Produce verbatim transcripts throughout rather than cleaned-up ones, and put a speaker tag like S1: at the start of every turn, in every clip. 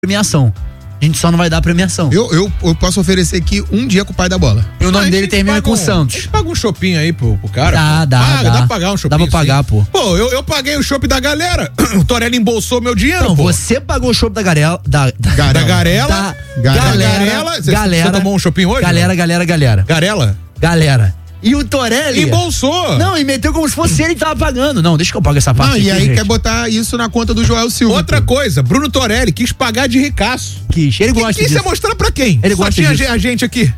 S1: premiação. A gente só não vai dar premiação.
S2: Eu, eu, eu posso oferecer aqui um dia com o pai da bola.
S1: E o nome dele termina com um, Santos.
S3: A gente paga um shopping aí pro, pro cara.
S1: Dá,
S3: pô.
S1: dá,
S3: Paga,
S1: dá.
S3: dá pra pagar um shopping.
S1: Dá pra pagar, pô.
S3: Pô, eu, eu paguei o shopping da galera. O Torelli embolsou meu dinheiro,
S1: Não,
S3: pô.
S1: você pagou o shopping da Garela. Da, da,
S3: Da Garela.
S1: Da
S3: Garela.
S1: Galera.
S3: Você,
S1: galera.
S3: você tomou um shopping hoje?
S1: Galera,
S3: não?
S1: galera, galera.
S3: Garela?
S1: Galera. E o Torelli...
S3: Embolsou.
S1: Não, e meteu como se fosse ele que tava pagando. Não, deixa que eu pago essa parte.
S2: Não, e
S1: aqui,
S2: aí
S1: gente.
S2: quer botar isso na conta do Joel Silva.
S3: Outra pô. coisa, Bruno Torelli quis pagar de ricaço.
S1: Quis, ele gosta
S3: Quis
S1: disso.
S3: você mostrar pra quem?
S1: Ele
S3: Só
S1: gosta
S3: tinha
S1: disso.
S3: a gente aqui.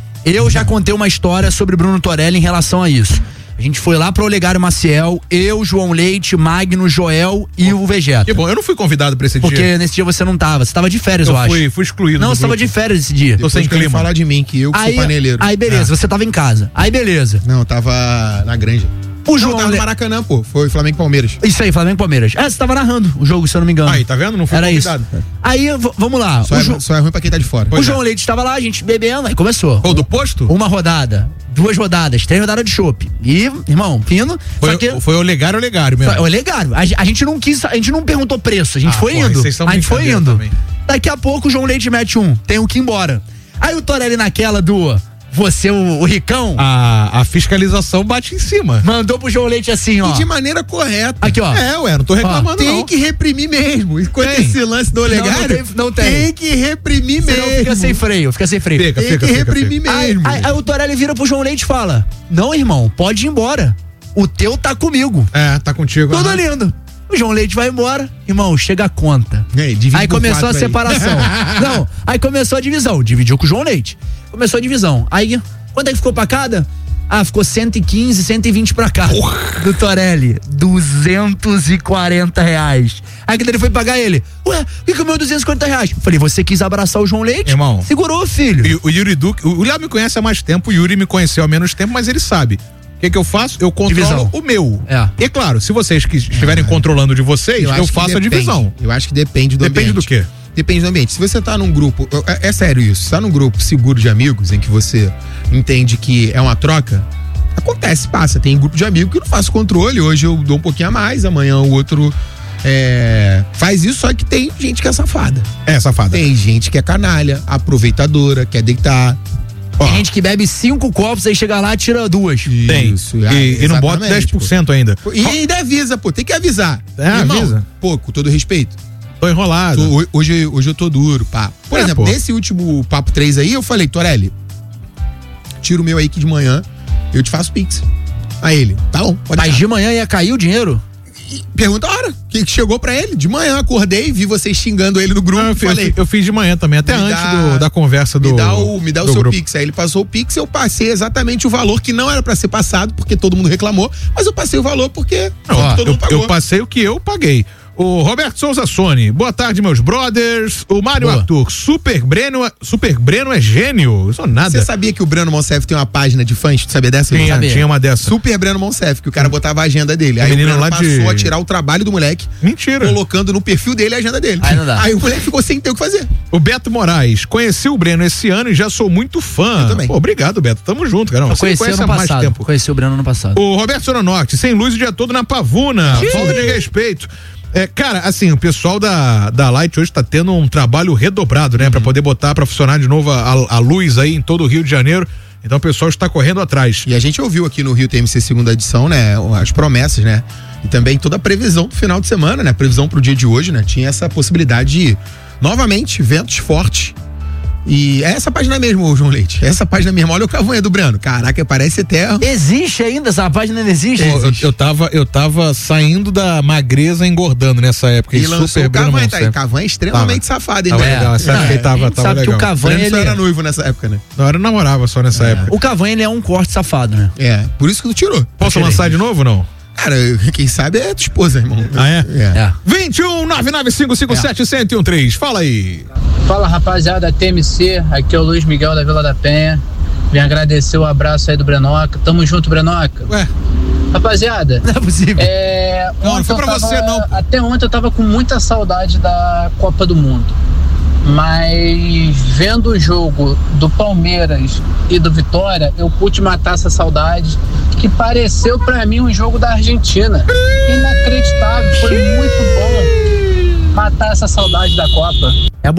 S1: Eu já contei uma história sobre Bruno Torelli em relação a isso. A gente foi lá pro Olegário Maciel, eu, João Leite, Magno, Joel e o Vegeta.
S3: Que bom, eu não fui convidado pra esse
S1: Porque
S3: dia.
S1: nesse dia você não tava, você tava de férias, eu,
S3: Eu
S1: acho.
S3: fui, fui excluído.
S1: Não,
S3: do
S1: você tava
S3: grupo.
S1: de férias esse dia.
S3: Tô sem
S2: Depois
S3: clima.
S2: falar de mim, que eu que
S1: Aí,
S2: sou paneleiro.
S1: aí beleza,
S3: É.
S1: você tava em casa. Aí beleza.
S2: Não, eu tava na Granja.
S1: O
S2: Não,
S1: João
S2: eu tava no
S1: Le...
S2: Maracanã, pô. Foi Flamengo e Palmeiras.
S1: Isso aí, Flamengo e Palmeiras. É, você tava narrando o jogo, se eu não me engano.
S3: Aí, tá vendo? Não fui
S1: Era
S3: convidado.
S1: isso. Aí, v- vamos lá.
S2: Só,
S1: O,
S2: é,
S1: Jo-
S2: só é ruim pra quem tá de fora.
S1: o
S3: Pois
S1: João
S3: é.
S1: Leite estava lá, a gente bebendo, aí começou.
S3: Ou do posto?
S1: Uma rodada, duas rodadas, três rodadas de chopp. E, irmão, fino.
S3: Foi,
S1: só que...
S3: foi o Olegário, Olegário mesmo.
S1: Foi legal. A, a gente não quis, a gente não perguntou preço, a gente
S3: Ah,
S1: foi
S3: porra,
S1: indo.
S3: vocês são
S1: A gente foi
S3: brincadeira
S1: indo.
S3: também.
S1: Daqui a pouco o João Leite mete um, tem o que ir embora. Aí o Torelli naquela do você, o, o Ricão,
S3: A, a fiscalização bate em cima.
S1: mandou pro João Leite assim, ó.
S2: E de maneira correta.
S1: Aqui, ó.
S3: É, ué, não tô reclamando
S2: Tem
S3: não.
S2: que reprimir mesmo. Enquanto
S3: Tem.
S2: esse lance do Olegário,
S1: Não, não tem- não tem.
S2: tem que reprimir
S1: Senão
S2: mesmo.
S1: fica sem freio, fica sem freio.
S3: Fica,
S2: Tem
S3: fica,
S2: que
S3: fica,
S2: reprimir
S3: fica.
S1: Aí,
S2: mesmo.
S1: aí- aí o Torelli vira pro João Leite e fala: não, irmão, pode ir embora. O teu tá comigo.
S3: É, tá contigo.
S1: Tudo
S3: aham.
S1: lindo. O João Leite vai embora, irmão, chega a conta.
S2: Aí, divide
S1: Aí
S2: por
S1: começou a
S2: quatro aí.
S1: separação. Não, aí começou a divisão. Dividiu com o João Leite. Começou a divisão. Aí, quanto é que ficou pra cada? Ah, ficou cento e quinze, cento e vinte pra cá. Do Torelli. duzentos e quarenta reais. Aí quando ele foi pagar ele, ué, o que que é o meu duzentos e quarenta reais? Eu falei, você quis abraçar o João Leite?
S3: Irmão.
S1: Segurou, filho.
S3: E o Yuri Duque, o Léo me conhece há mais tempo, o Yuri me conheceu há menos tempo, mas ele sabe. O que que eu faço? Eu controlo
S1: Divisão.
S3: o meu.
S1: É.
S3: E claro, se vocês que estiverem controlando de vocês, eu,
S2: acho que
S3: faço a
S2: depende.
S3: divisão.
S2: Eu acho que depende do
S3: Depende
S2: ambiente.
S3: do quê?
S2: Depende do ambiente. Se você tá num grupo, é, é sério isso, você tá num grupo seguro de amigos, em que você entende que é uma troca, acontece, passa. Tem grupo de amigos que eu não faço controle, hoje eu dou um pouquinho a mais, amanhã o outro é, faz isso, só que tem gente que é safada.
S3: É, safada.
S2: Tem gente que é canalha, aproveitadora, quer deitar.
S3: Ó,
S1: Tem gente que bebe cinco copos, aí chega lá e tira duas.
S3: tem.
S2: Isso,
S3: e,
S2: ah,
S3: e não bota
S2: exatamente,
S3: dez por cento ainda.
S2: pô. E ainda avisa, pô, tem que avisar.
S3: É,
S2: Irmão,
S3: avisa.
S2: Pô, com todo respeito.
S3: Tô enrolado.
S2: Tô- hoje, hoje eu tô duro, pá. Por
S3: É,
S2: exemplo,
S3: pô.
S2: nesse último papo três aí, eu falei, Torelli, tira o meu aí que de manhã eu te faço pix. Aí ele, tá bom, pode
S1: Mas
S2: deixar.
S1: de manhã ia cair o dinheiro?
S2: E pergunta a hora, o que, que chegou pra ele? De manhã, acordei, vi vocês xingando ele no grupo,
S3: Não, eu, fiz,
S2: falei,
S3: eu fiz de manhã também, até
S2: Me
S3: antes
S2: dá-
S3: do- da conversa do
S2: me dá o, me dá o
S3: do
S2: seu
S3: grupo.
S2: pix. Aí ele passou o pix, eu passei exatamente o valor que não era pra ser passado, porque todo mundo reclamou, mas eu passei o valor porque
S3: Não,
S2: todo
S3: eu,
S2: mundo pagou.
S3: eu passei o que eu paguei. O Roberto Souza Sone, boa tarde, meus brothers. O Mário
S1: Boa.
S3: Arthur, Super Breno, Super Breno é gênio. Eu sou nada.
S2: Você sabia que o Breno Monsef tem uma página de fãs? Tu sabia dessa?
S3: Tinha,
S1: sabia.
S3: tinha uma dessa.
S2: Super Breno Monsef, que o cara botava a agenda dele.
S3: O
S2: Aí o
S3: menino
S2: Breno
S3: lá
S2: passou
S3: de-
S2: a tirar o trabalho do moleque,
S3: Mentira.
S2: colocando no perfil dele a agenda dele.
S1: Aí não dá.
S2: Aí o moleque ficou sem ter o que fazer.
S3: O Beto Moraes, conheci o Breno esse ano e já sou muito fã.
S2: Eu também.
S3: Pô, obrigado, Beto. Tamo junto, cara.
S1: Eu
S3: Você me
S1: conheci
S3: conhece
S1: ano
S3: há mais
S1: passado.
S3: tempo.
S1: Conheci o Breno ano passado.
S3: O Roberto Sononorte, sem luz o dia todo na pavuna. Falta de respeito. É, cara, assim, o pessoal da, da Light hoje tá tendo um trabalho redobrado, né?
S1: Uhum.
S3: Pra poder botar pra funcionar de novo a, a luz aí em todo o Rio de Janeiro. Então o pessoal está correndo atrás.
S2: E a gente ouviu aqui no Rio T M C segunda edição, né? As promessas, né? E também toda a previsão do final de semana, né? Previsão pro dia de hoje, né? Tinha essa possibilidade de, novamente, ventos fortes. E é essa página mesmo, João Leite. Essa página mesmo. Olha o cavanha do Breno. Caraca, parece eterno.
S1: Existe ainda? Essa página ainda existe?
S3: Pô, eu, eu, tava, eu tava saindo da magreza engordando nessa época.
S2: E
S3: E
S2: lançou
S3: super
S2: o
S3: Breno
S2: Cavanha, tá aí.
S3: Monsef.
S2: Cavanha é extremamente safado, hein?
S3: Tava
S2: né?
S3: legal, essa época ele tava-
S1: a gente
S3: tava
S1: sabe que
S3: legal.
S1: o Cavanha,
S2: Breno só
S1: ele...
S2: era noivo nessa época, né?
S3: Na hora eu namorava só nessa época.
S1: O Cavanha, ele é um corte safado, né?
S2: É, por isso que tu tirou.
S3: Posso
S1: tirei.
S3: lançar de novo ou não?
S2: Cara, quem sabe é tua esposa, irmão.
S3: Ah, é?
S1: É.
S3: vinte e um, nove nove cinco cinco sete, zero zero um três. Fala aí.
S4: Fala, rapaziada, T M C, aqui é o Luiz Miguel da Vila da Penha. Vim agradecer o abraço aí do Brenoca. Tamo junto, Brenoca.
S3: Ué,
S4: Rapaziada,
S1: Não é possível.
S4: é,
S3: Não, não
S4: ontem
S3: foi
S4: eu
S3: pra
S4: tava-
S3: você, não.
S4: Até ontem eu tava com muita saudade da Copa do Mundo. Mas vendo o jogo do Palmeiras e do Vitória, eu pude matar essa saudade, que pareceu pra mim um jogo da Argentina. Inacreditável, foi muito bom. matar essa saudade da Copa.
S1: É